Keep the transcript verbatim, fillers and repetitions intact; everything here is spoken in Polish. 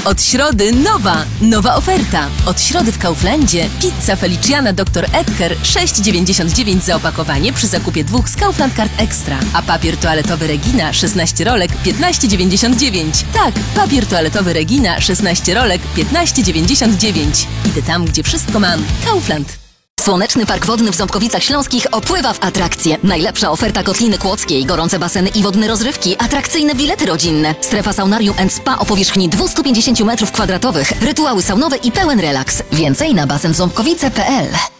Od środy nowa, nowa oferta. Od środy w Kauflandzie pizza Feliciana doktor Edgar sześć dziewięćdziesiąt dziewięć za opakowanie przy zakupie dwóch z Kaufland Card Extra. A papier toaletowy Regina szesnaście rolek piętnaście dziewięćdziesiąt dziewięć. Tak, papier toaletowy Regina szesnaście rolek piętnaście dziewięćdziesiąt dziewięć. Idę tam, gdzie wszystko mam. Kaufland. Słoneczny Park Wodny w Ząbkowicach Śląskich opływa w atrakcje. Najlepsza oferta Kotliny Kłodzkiej, gorące baseny i wodne rozrywki, atrakcyjne bilety rodzinne. Strefa saunarium and spa o powierzchni dwieście pięćdziesiąt metrów kwadratowych, rytuały saunowe i pełen relaks. Więcej na basen ząbkowice kropka p l.